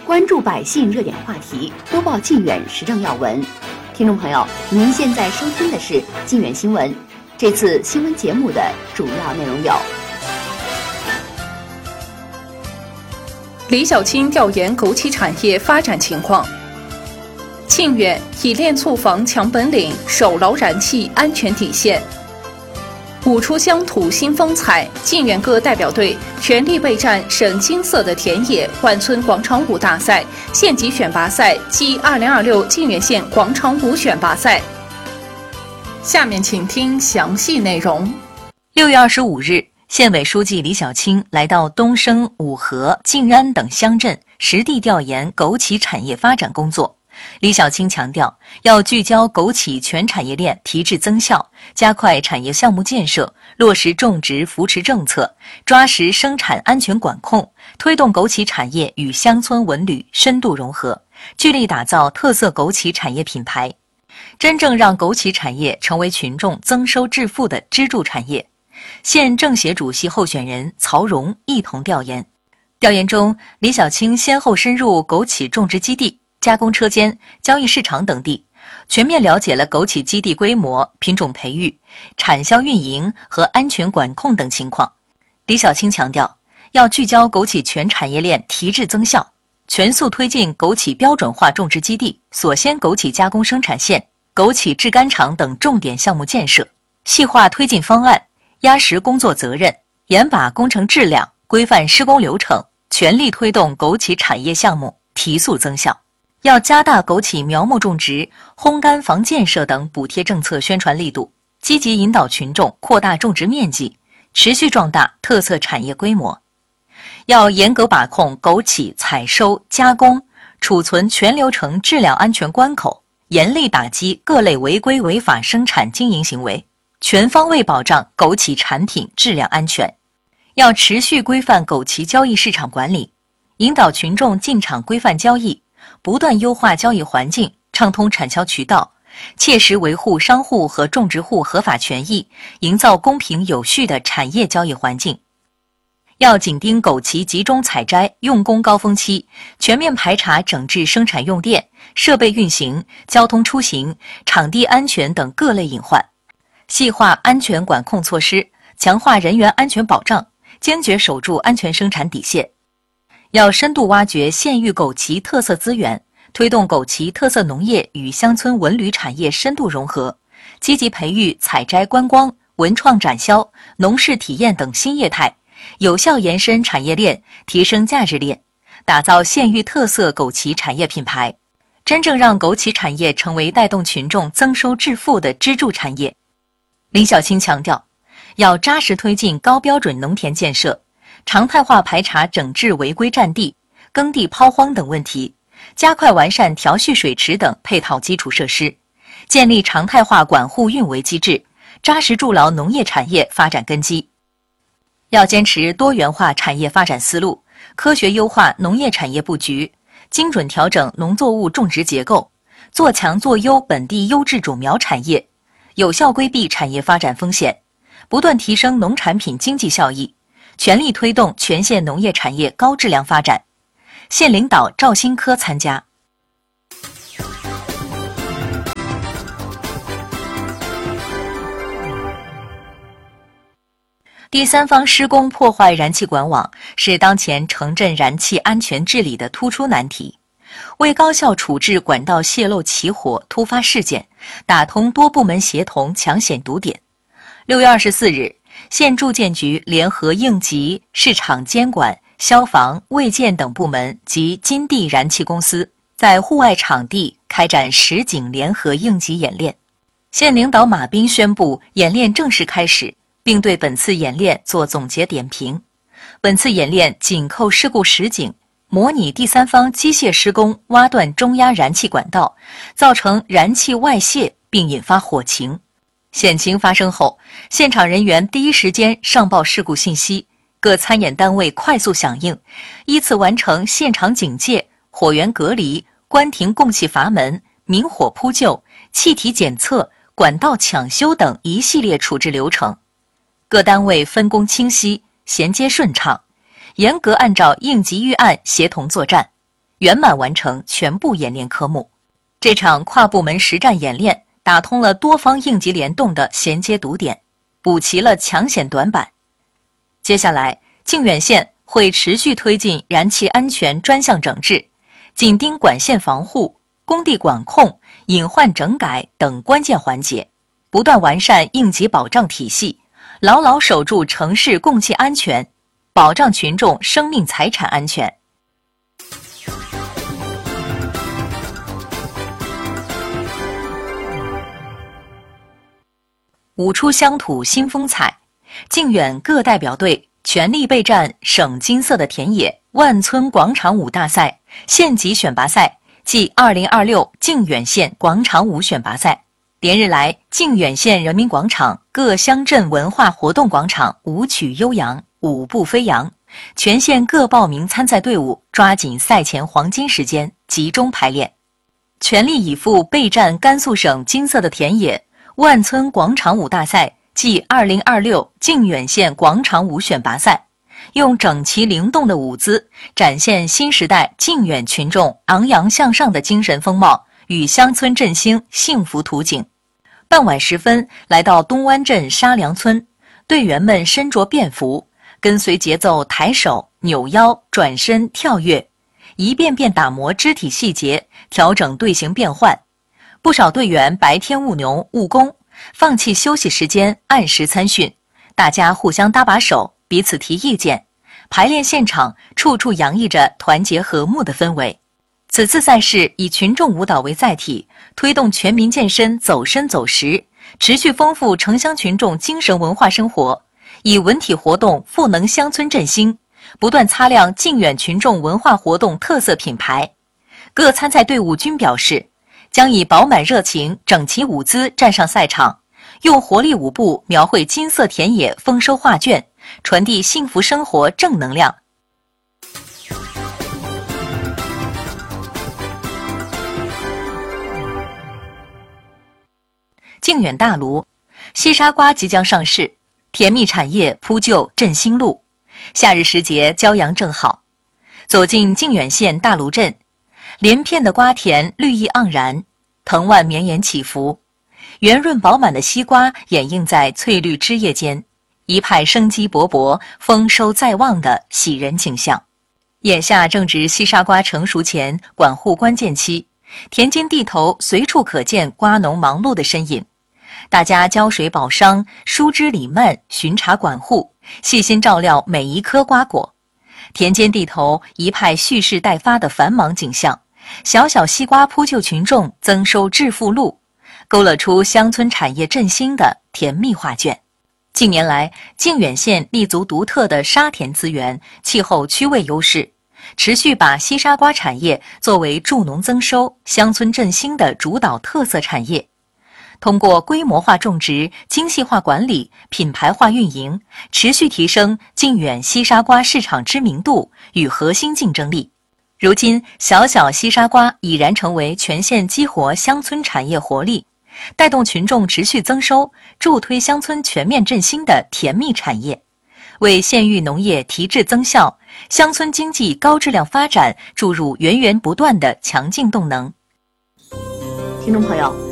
关注百姓热点话题，播报靖远时政要闻。听众朋友，您现在收听的是靖远新闻。这次新闻节目的主要内容有： 李小青调研枸杞产业发展情况；靖远以炼醋坊强本领，守牢燃气安全底线；舞出乡土新风采，靖远各代表队全力备战省金色的田野万村广场舞大赛县级选拔赛暨2026靖远县广场舞选拔赛。下面请听详细内容。 6月25日，县委书记李小青来到东升、五河、靖安等乡镇实地调研枸杞产业发展工作。李小青强调，要聚焦枸杞全产业链提质增效，加快产业项目建设，落实种植扶持政策，抓实生产安全管控，推动枸杞产业与乡村文旅深度融合，聚力打造特色枸杞产业品牌，真正让枸杞产业成为群众增收致富的支柱产业。县政协主席候选人曹荣一同调研。调研中，李小青先后深入枸杞种植基地、加工车间、交易市场等地，全面了解了枸杞基地规模、品种培育、产销运营和安全管控等情况。李小青强调，要聚焦枸杞全产业链提质增效，全速推进枸杞标准化种植基地、锁鲜枸杞加工生产线、枸杞制干厂等重点项目建设，细化推进方案，压实工作责任，严把工程质量，规范施工流程，全力推动枸杞产业项目提速增效。要加大枸杞苗木种植、烘干房建设等补贴政策宣传力度，积极引导群众扩大种植面积，持续壮大特色产业规模。要严格把控枸杞采收、加工、储存全流程质量安全关口，严厉打击各类违规违法生产经营行为，全方位保障枸杞产品质量安全。要持续规范枸杞交易市场管理，引导群众进场规范交易，不断优化交易环境，畅通产销渠道，切实维护商户和种植户合法权益，营造公平有序的产业交易环境。要紧盯枸杞集中采摘、用工高峰期，全面排查整治生产用电、设备运行、交通出行、场地安全等各类隐患，细化安全管控措施，强化人员安全保障，坚决守住安全生产底线。要深度挖掘县域枸杞特色资源，推动枸杞特色农业与乡村文旅产业深度融合，积极培育采摘观光、文创展销、农事体验等新业态，有效延伸产业链，提升价值链，打造县域特色枸杞产业品牌，真正让枸杞产业成为带动群众增收致富的支柱产业。李小青强调，要扎实推进高标准农田建设，常态化排查整治违规占地、耕地抛荒等问题，加快完善调蓄水池等配套基础设施，建立常态化管护运维机制，扎实筑牢农业产业发展根基。要坚持多元化产业发展思路，科学优化农业产业布局，精准调整农作物种植结构，做强做优本地优质种苗产业，有效规避产业发展风险，不断提升农产品经济效益，全力推动全县农业产业高质量发展。县领导赵新科参加。第三方施工破坏燃气管网是当前城镇燃气安全治理的突出难题。为高效处置管道泄漏起火突发事件，打通多部门协同抢险堵点，6月24日，县住建局联合应急、市场监管、消防、卫健等部门及金地燃气公司在户外场地开展实景联合应急演练。县领导马斌宣布演练正式开始，并对本次演练做总结点评。本次演练紧扣事故实景，模拟第三方机械施工挖断中压燃气管道，造成燃气外泄并引发火情。险情发生后，现场人员第一时间上报事故信息，各参演单位快速响应，依次完成现场警戒、火源隔离、关停供气阀门、明火扑救、气体检测、管道抢修等一系列处置流程。各单位分工清晰，衔接顺畅，严格按照应急预案协同作战， 圆满完成全部演练科目。这场跨部门实战演练打通了多方应急联动的衔接堵点，补齐了抢险短板。接下来，靖远县会持续推进燃气安全专项整治，紧盯管线防护、工地管控、隐患整改等关键环节，不断完善应急保障体系，牢牢守住城市供气安全，保障群众生命财产安全。舞出乡土新风采，靖远各代表队全力备战省金色的田野万村广场舞大赛县级选拔赛暨2026靖远县广场舞选拔赛。连日来，靖远县人民广场各乡镇文化活动广场舞曲悠扬，舞步飞扬，全县各报名参赛队伍抓紧赛前黄金时间集中排练，全力以赴备战甘肃省金色的田野万村广场舞大赛暨2026靖远县广场舞选拔赛，用整齐灵动的舞姿展现新时代靖远群众昂扬向上的精神风貌与乡村振兴幸福图景。傍晚时分，来到东湾镇沙梁村，队员们身着便服，跟随节奏抬手、扭腰、转身、跳跃，一遍遍打磨肢体细节，调整队形变换。不少队员白天务农务工，放弃休息时间按时参训，大家互相搭把手，彼此提意见，排练现场处处洋溢着团结和睦的氛围。此次赛事以群众舞蹈为载体，推动全民健身走身走实，持续丰富城乡群众精神文化生活，以文体活动赋能乡村振兴，不断擦亮靖远群众文化活动特色品牌。各参赛队伍均表示，将以饱满热情、整齐舞姿站上赛场，用活力舞步描绘金色田野丰收画卷，传递幸福生活正能量。靖远大卢，西沙瓜即将上市，甜蜜产业铺就振兴路。夏日时节，骄阳正好，走进靖远县大卢镇，连片的瓜田绿意盎然，藤蔓绵延起伏，圆润饱满的西瓜掩映在翠绿枝叶间，一派生机勃勃、丰收在望的喜人景象。眼下正值西沙瓜成熟前管护关键期，田间地头随处可见瓜农忙碌的身影，大家浇水保墒，疏枝理蔓，巡查管护，细心照料每一颗瓜果。田间地头一派蓄势待发的繁忙景象，小小西瓜铺就群众增收致富路，勾勒出乡村产业振兴的甜蜜画卷。近年来，靖远县立足独特的沙田资源、气候区位优势，持续把西沙瓜产业作为助农增收、乡村振兴的主导特色产业。通过规模化种植、精细化管理、品牌化运营，持续提升靖远西沙瓜市场知名度与核心竞争力。如今，小小西沙瓜已然成为全县激活乡村产业活力，带动群众持续增收，助推乡村全面振兴的甜蜜产业，为县域农业提质增效、乡村经济高质量发展注入源源不断的强劲动能。 听众朋友，